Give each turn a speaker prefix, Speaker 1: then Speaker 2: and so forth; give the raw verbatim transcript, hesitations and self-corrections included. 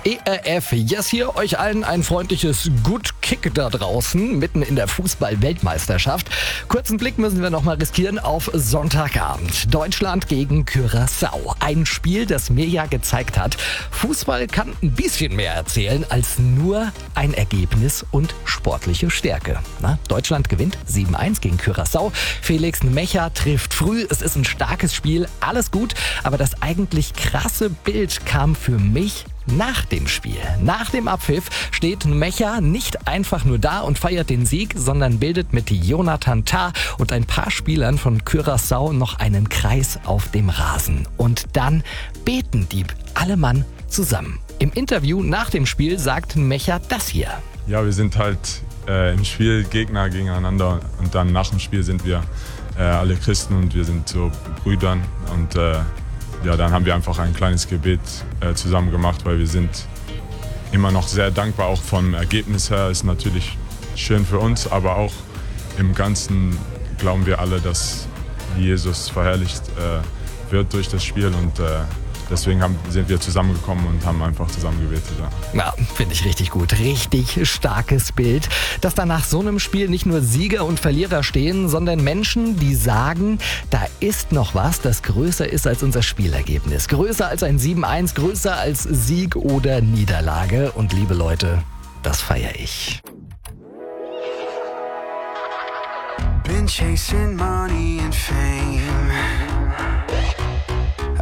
Speaker 1: E R F, yes hier, euch allen ein freundliches Good Kick da draußen, mitten in der Fußball-Weltmeisterschaft. Kurzen Blick müssen wir noch mal riskieren auf Sonntagabend. Deutschland gegen Curaçao. Ein Spiel, das mir ja gezeigt hat, Fußball kann ein bisschen mehr erzählen als nur ein Ergebnis und sportliche Stärke. Na, Deutschland gewinnt sieben eins gegen Curaçao. Felix Nmecha trifft früh, es ist ein starkes Spiel, alles gut, aber das eigentlich krasse Bild kam für mich nach dem Spiel. Nach dem Abpfiff steht Nmecha nicht einfach nur da und feiert den Sieg, sondern bildet mit Jonathan Tah und ein paar Spielern von Curaçao noch einen Kreis auf dem Rasen. Und dann beten die alle Mann zusammen. Im Interview nach dem Spiel sagt Nmecha das hier.
Speaker 2: Ja, wir sind halt äh, im Spiel Gegner gegeneinander und dann nach dem Spiel sind wir äh, alle Christen und wir sind so Brüdern und äh, ja, dann haben wir einfach ein kleines Gebet äh, zusammen gemacht, weil wir sind immer noch sehr dankbar, auch vom Ergebnis her ist natürlich schön für uns, aber auch im Ganzen glauben wir alle, dass Jesus verherrlicht äh, wird durch das Spiel und äh, deswegen haben, sind wir zusammengekommen und haben einfach zusammen gebetet. Ja,
Speaker 1: ja finde ich richtig gut. Richtig starkes Bild, dass da nach so einem Spiel nicht nur Sieger und Verlierer stehen, sondern Menschen, die sagen, da ist noch was, das größer ist als unser Spielergebnis. Größer als ein sieben eins, größer als Sieg oder Niederlage. Und liebe Leute, das feiere ich.
Speaker 3: Been chasing money and fame.